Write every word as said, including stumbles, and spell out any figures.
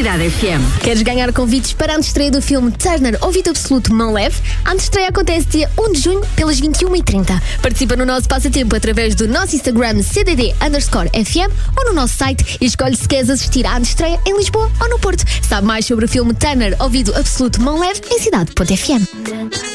Cidade F M. Queres ganhar convites para a antestreia do filme Turner Ouvido Absoluto Mão Leve? A antestreia acontece dia um de junho pelas vinte e uma e trinta. Participa no nosso passatempo através do nosso Instagram C D D underscore F M ou no nosso site e escolhe se queres assistir à antestreia em Lisboa ou no Porto. Sabe mais sobre o filme Turner Ouvido Absoluto Mão Leve em cidade ponto F M.